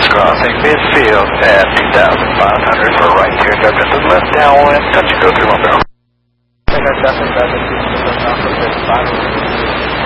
crossing midfield at 2,500 for right here, judgment to the left, downwind, touch and go through 1 barrel. I think I definitely got the 2,500.